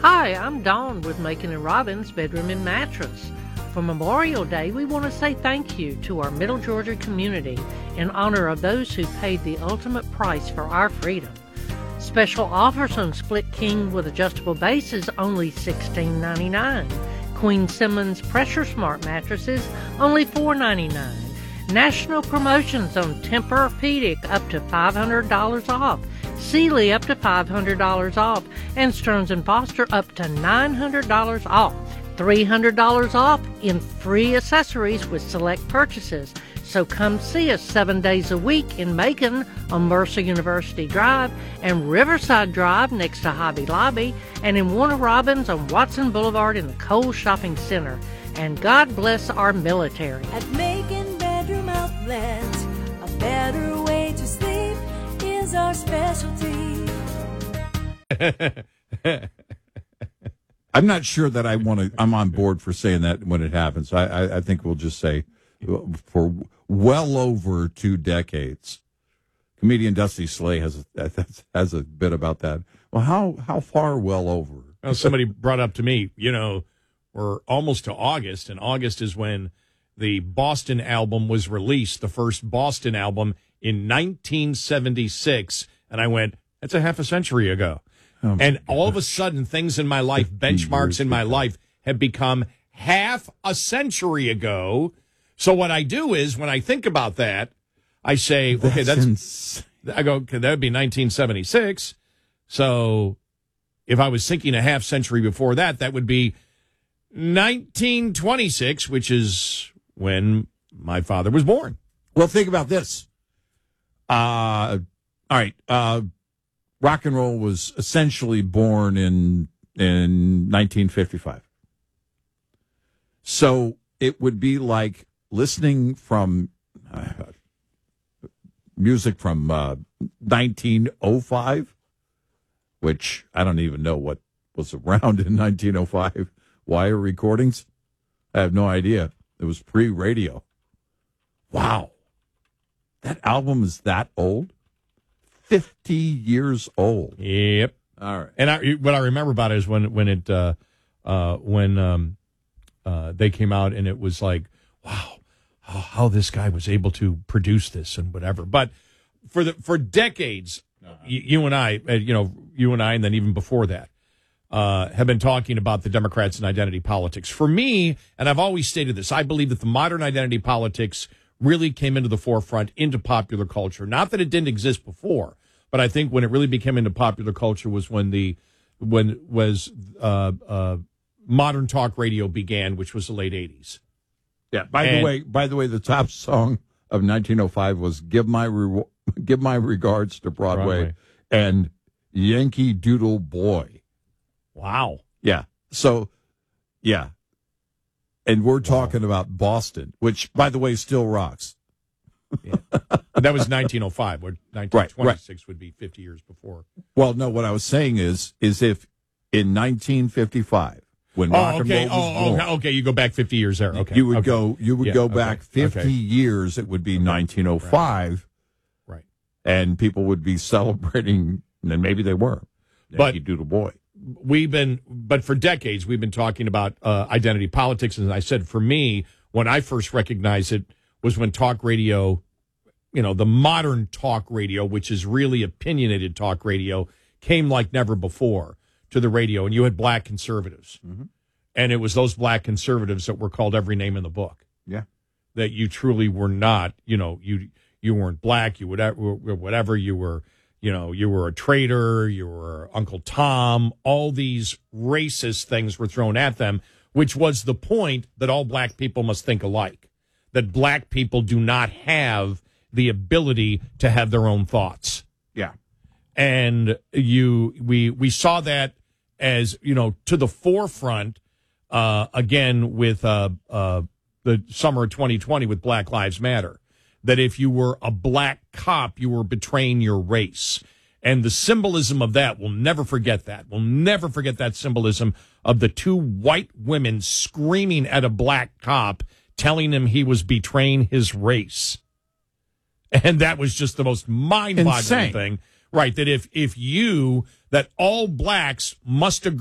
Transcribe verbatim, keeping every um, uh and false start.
Hi, I'm Dawn with Macon and Robbins Bedroom and Mattress. For Memorial Day, we want to say thank you to our Middle Georgia community in honor of those who paid the ultimate price for our freedom. Special offers on Split King with adjustable bases only sixteen ninety-nine. Queen Simmons Pressure Smart mattresses only four ninety-nine. National promotions on Tempur-Pedic up to five hundred dollars off. Sealy up to five hundred dollars off, and Stearns and Foster up to nine hundred dollars off. three hundred dollars off in free accessories with select purchases. So come see us seven days a week in Macon on Mercer University Drive and Riverside Drive next to Hobby Lobby, and in Warner Robins on Watson Boulevard in the Kohl's Shopping Center. And God bless our military. At Macon Bedroom Outlet, a better way to sleep is our specialty. I'm not sure that I want to. I'm on board for saying that when it happens. I, I, I think we'll just say for well over two decades. Comedian Dusty Slay has a, has a bit about that. Well, how how far well over? Well, somebody brought up to me, you know, we're almost to August, and August is when the Boston album was released, the first Boston album in nineteen seventy-six, and I went, that's a half a century ago. Oh and all of a sudden, things in my life, benchmarks in my life, have become half a century ago. So what I do is, when I think about that, I say, that's okay, that's, insane. I go, okay, that would be nineteen seventy-six. So if I was thinking a half century before that, that would be nineteen twenty-six, which is when my father was born. Well, think about this. Uh, all right. Uh, rock and roll was essentially born in in nineteen fifty-five. So it would be like listening from uh, music from uh, nineteen oh five, which I don't even know what was around in nineteen oh five. Wire recordings? I have no idea. It was pre-radio. Wow. That album is that old? fifty years old. Yep. All right. And I, what I remember about it is when when it uh, uh, when um, uh, they came out, and it was like, wow, how, how this guy was able to produce this and whatever. But for the for decades, uh-huh. you, you and I, uh, you know, you and I, and then even before that, uh, have been talking about the Democrats and identity politics. For me, and I've always stated this, I believe that the modern identity politics really came into the forefront, into popular culture. Not that it didn't exist before, but I think when it really became into popular culture was when the when was uh, uh, modern talk radio began, which was the late eighties. Yeah. By And- the way, by the way, the top song of nineteen oh five was "Give My Re- Give My Regards to Broadway, Broadway. and "Yankee Doodle Boy." Wow. Yeah. So, yeah. And we're talking about Boston, which, by the way, still rocks. Yeah. That was nineteen oh five, where nineteen twenty-six right. would be fifty years before. Well, no, what I was saying is, is if in nineteen fifty-five, when Oh, rock and okay. roll was Oh, born, okay. okay. You go back fifty years there. Okay. you would okay. go, you would Yeah, go okay, back fifty okay. years. It would be nineteen oh five, Right. and people would be celebrating, and maybe they were. But- Yankee Doodle Boy. We've been, but for decades, we've been talking about uh, identity politics. And I said, for me, when I first recognized it was when talk radio, you know, the modern talk radio, which is really opinionated talk radio, came like never before to the radio. And you had black conservatives. Mm-hmm. And it was those black conservatives that were called every name in the book. Yeah. That you truly were not, you know, you you weren't black, you whatever, whatever you were. You know, you were a traitor, you were Uncle Tom, all these racist things were thrown at them, which was the point that all black people must think alike, that black people do not have the ability to have their own thoughts. Yeah. And you, we, we saw that as, you know, to the forefront, uh, again, with, uh, uh, the summer of twenty twenty with Black Lives Matter. That if you were a black cop, you were betraying your race. And the symbolism of that, we'll never forget that. We'll never forget that symbolism of the two white women screaming at a black cop, telling him he was betraying his race. And that was just the most mind-boggling Insane. thing. Right, that if, if you, that all blacks must agree